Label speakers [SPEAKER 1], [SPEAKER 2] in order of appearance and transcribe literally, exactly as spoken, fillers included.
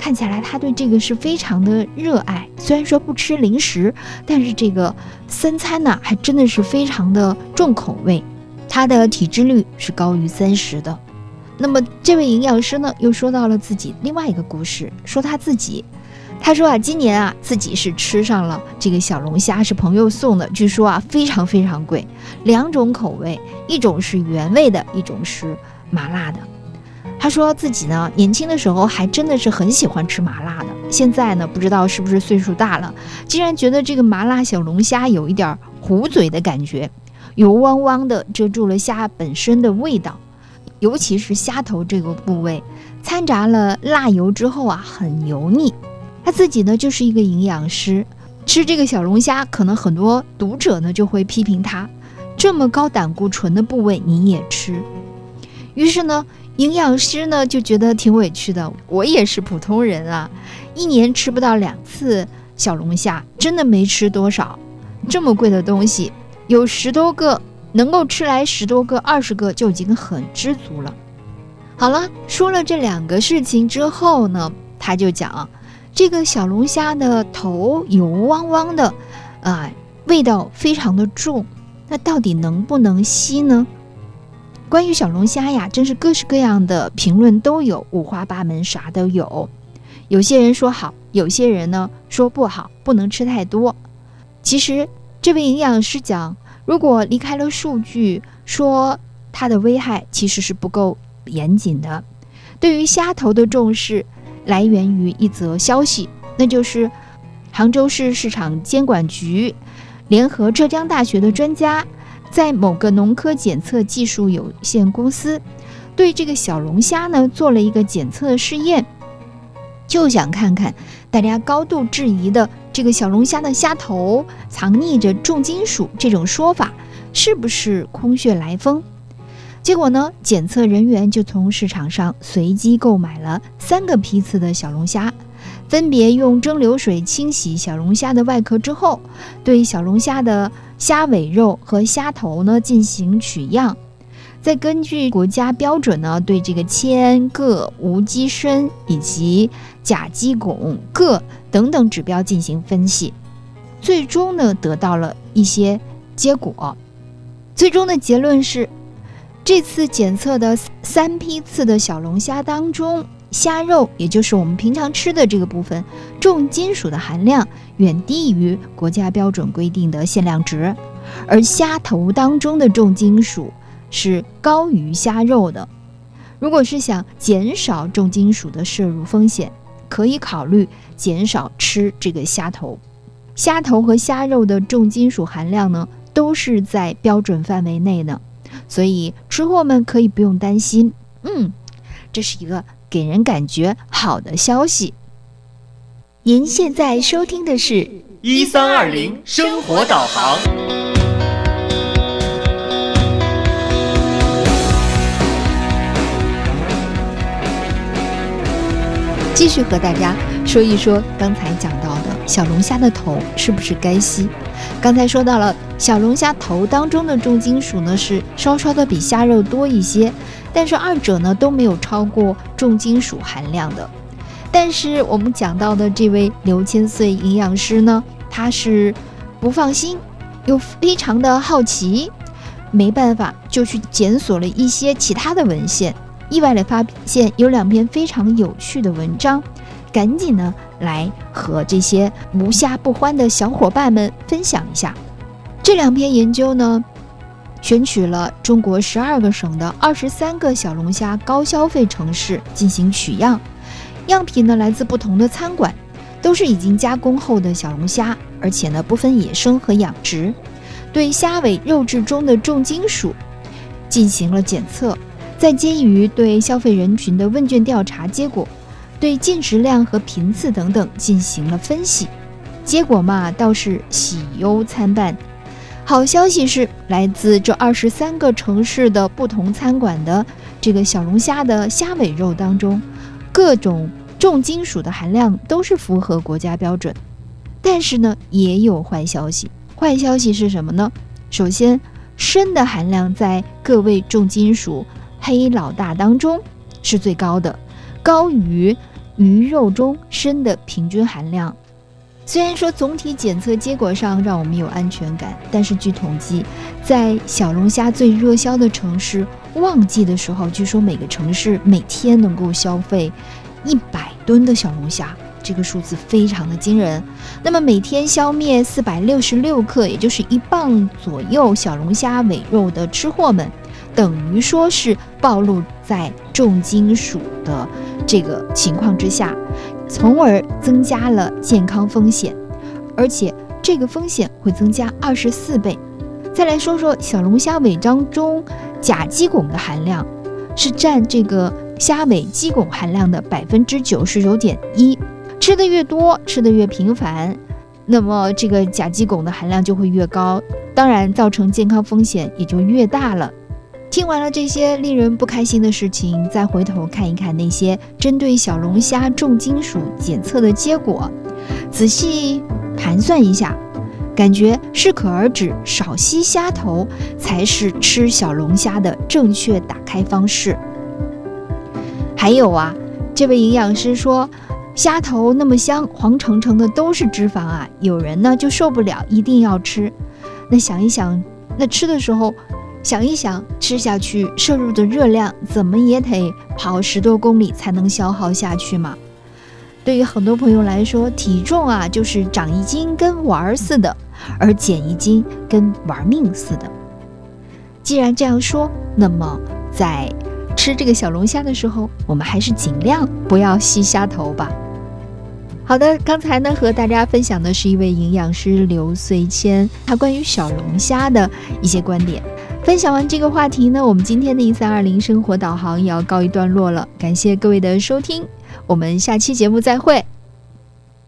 [SPEAKER 1] 看起来他对这个是非常的热爱，虽然说不吃零食，但是这个三餐呢还真的是非常的重口味，他的体脂率是高于三十的。那么这位营养师呢又说到了自己另外一个故事，说他自己他说啊，今年啊自己是吃上了这个小龙虾，是朋友送的，据说啊非常非常贵，两种口味，一种是原味的，一种是麻辣的。他说自己呢年轻的时候还真的是很喜欢吃麻辣的，现在呢不知道是不是岁数大了，竟然觉得这个麻辣小龙虾有一点糊嘴的感觉，油汪汪的遮住了虾本身的味道，尤其是虾头这个部位掺杂了辣油之后啊很油腻。他自己呢就是一个营养师，吃这个小龙虾可能很多读者呢就会批评他，这么高胆固醇的部位你也吃。于是呢营养师呢就觉得挺委屈的，我也是普通人啊，一年吃不到两次小龙虾，真的没吃多少，这么贵的东西有十多个，能够吃来十多个二十个就已经很知足了。好了，说了这两个事情之后呢，他就讲这个小龙虾的头油汪汪的啊、呃，味道非常的重，那到底能不能吸呢？关于小龙虾呀，真是各式各样的评论都有，五花八门，啥都有。有些人说好，有些人呢说不好，不能吃太多。其实这位营养师讲，如果离开了数据，说它的危害其实是不够严谨的。对于虾头的重视来源于一则消息，那就是杭州市市场监管局联合浙江大学的专家，在某个农科检测技术有限公司对这个小龙虾呢做了一个检测试验，就想看看大家高度质疑的这个小龙虾的虾头藏匿着重金属这种说法是不是空穴来风。结果呢，检测人员就从市场上随机购买了三个批次的小龙虾，分别用蒸馏水清洗小龙虾的外壳之后，对小龙虾的虾尾肉和虾头呢进行取样，再根据国家标准呢对这个铅、铬、无机砷以及甲基汞、铬等等指标进行分析，最终呢得到了一些结果。最终的结论是，这次检测的三批次的小龙虾当中，虾肉也就是我们平常吃的这个部分，重金属的含量远低于国家标准规定的限量值，而虾头当中的重金属是高于虾肉的。如果是想减少重金属的摄入风险，可以考虑减少吃这个虾头。虾头和虾肉的重金属含量呢，都是在标准范围内的，所以吃货们可以不用担心。嗯，这是一个给人感觉好的消息。您现在收听的是
[SPEAKER 2] 一三二零生活导航。
[SPEAKER 1] 继续和大家说一说刚才讲到的小龙虾的头是不是该吸。刚才说到了小龙虾头当中的重金属呢是稍稍的比虾肉多一些，但是二者呢都没有超过重金属含量的。但是我们讲到的这位刘千岁营养师呢，他是不放心又非常的好奇，没办法就去检索了一些其他的文献，意外的发现有两篇非常有趣的文章，赶紧呢来和这些无虾不欢的小伙伴们分享一下。这两篇研究呢，选取了中国十二个省的二十三个小龙虾高消费城市进行取样，样品呢来自不同的餐馆，都是已经加工后的小龙虾，而且呢不分野生和养殖，对虾尾肉质中的重金属进行了检测，再基于对消费人群的问卷调查结果，对进食量和频次等等进行了分析，结果嘛倒是喜忧参半。好消息是，来自这二十三个城市的不同餐馆的这个小龙虾的虾尾肉当中，各种重金属的含量都是符合国家标准。但是呢，也有坏消息。坏消息是什么呢？首先，砷的含量在各位重金属黑老大当中是最高的，高于鱼肉中砷的平均含量。虽然说总体检测结果上让我们有安全感，但是据统计，在小龙虾最热销的城市旺季的时候，据说每个城市每天能够消费一百吨的小龙虾，这个数字非常的惊人。那么每天消灭四百六十六克，也就是一磅左右小龙虾尾肉的吃货们，等于说是暴露在重金属的这个情况之下，从而增加了健康风险，而且这个风险会增加二十四倍。再来说说小龙虾尾张中甲基汞的含量，是占这个虾尾基汞含量的百分之九十九点一。吃的越多，吃的越频繁，那么这个甲基汞的含量就会越高，当然造成健康风险也就越大了。听完了这些令人不开心的事情，再回头看一看那些针对小龙虾重金属检测的结果，仔细盘算一下，感觉适可而止，少吸虾头才是吃小龙虾的正确打开方式。还有啊，这位营养师说，虾头那么香，黄澄澄的都是脂肪啊，有人呢就受不了，一定要吃。那想一想，那吃的时候想一想，吃下去摄入的热量怎么也得跑十多公里才能消耗下去嘛。对于很多朋友来说，体重啊就是长一斤跟玩似的，而减一斤跟玩命似的。既然这样说，那么在吃这个小龙虾的时候，我们还是尽量不要吸虾头吧。好的，刚才呢和大家分享的是一位营养师刘穗谦，他关于小龙虾的一些观点。分享完这个话题呢，我们今天的一三二零生活导航也要告一段落了，感谢各位的收听，我们下期节目再会。